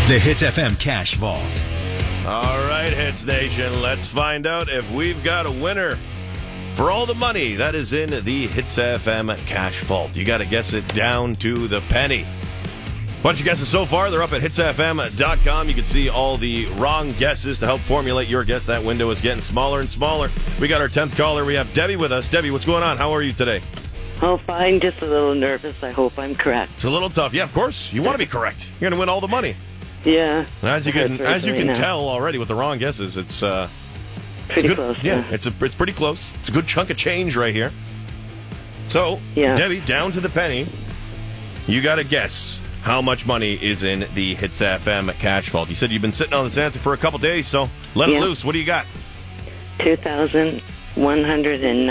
The Hits FM Cash Vault. All right, Hits Nation, let's find out if we've got a winner for all the money that is in the Hits FM Cash Vault. You got to guess it down to the penny. Bunch of guesses so far. They're up at hitsfm.com. You can see all the wrong guesses to help formulate your guess. That window is getting smaller and smaller. We got our 10th caller. We have Debbie with us. Debbie, what's going on? How are you today? Oh, fine. Just a little nervous. I hope I'm correct. It's a little tough. Yeah, of course. You want to be correct. You're going to win all the money. Yeah. As you can tell already with the wrong guesses, it's pretty good, close. Yeah, it's pretty close. It's a good chunk of change right here. So, yeah. Debbie, down to the penny. You got to guess how much money is in the Hits FM Cash Vault. You said you've been sitting on this answer for a couple days, so let it loose. What do you got? $2,109.